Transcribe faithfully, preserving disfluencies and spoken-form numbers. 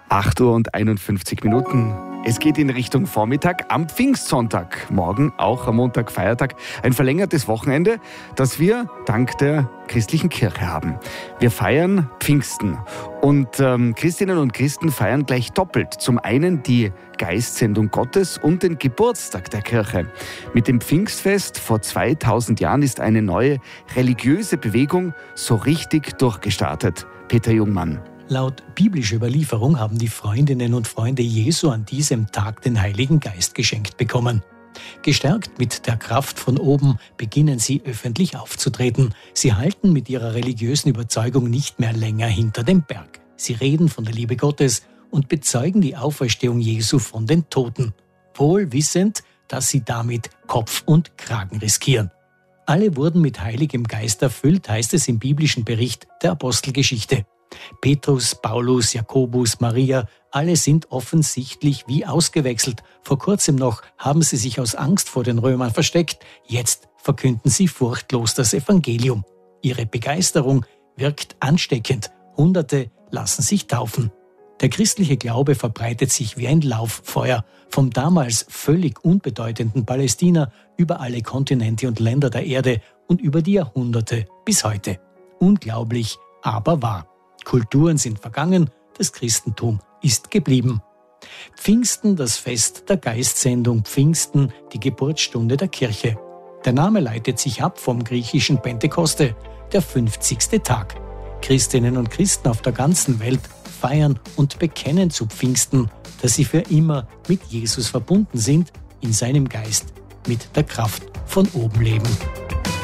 acht Uhr und einundfünfzig Minuten. Es geht in Richtung Vormittag am Pfingstsonntag. Morgen, auch am Montag, Feiertag, ein verlängertes Wochenende, das wir dank der christlichen Kirche haben. Wir feiern Pfingsten. Und ähm, Christinnen und Christen feiern gleich doppelt. Zum einen die Geistsendung Gottes und den Geburtstag der Kirche. Mit dem Pfingstfest vor zweitausend Jahren ist eine neue religiöse Bewegung so richtig durchgestartet. Peter Jungmann. Laut biblischer Überlieferung haben die Freundinnen und Freunde Jesu an diesem Tag den Heiligen Geist geschenkt bekommen. Gestärkt mit der Kraft von oben beginnen sie öffentlich aufzutreten. Sie halten mit ihrer religiösen Überzeugung nicht mehr länger hinter dem Berg. Sie reden von der Liebe Gottes und bezeugen die Auferstehung Jesu von den Toten, wohl wissend, dass sie damit Kopf und Kragen riskieren. Alle wurden mit Heiligem Geist erfüllt, heißt es im biblischen Bericht der Apostelgeschichte. Petrus, Paulus, Jakobus, Maria, alle sind offensichtlich wie ausgewechselt. Vor kurzem noch haben sie sich aus Angst vor den Römern versteckt. Jetzt verkünden sie furchtlos das Evangelium. Ihre Begeisterung wirkt ansteckend. Hunderte lassen sich taufen. Der christliche Glaube verbreitet sich wie ein Lauffeuer. Vom damals völlig unbedeutenden Palästina über alle Kontinente und Länder der Erde und über die Jahrhunderte bis heute. Unglaublich, aber wahr. Kulturen sind vergangen, das Christentum ist geblieben. Pfingsten, das Fest der Geistsendung, Pfingsten, die Geburtsstunde der Kirche. Der Name leitet sich ab vom griechischen Pentekoste, der fünfzigste Tag. Christinnen und Christen auf der ganzen Welt feiern und bekennen zu Pfingsten, dass sie für immer mit Jesus verbunden sind, in seinem Geist, mit der Kraft von oben leben.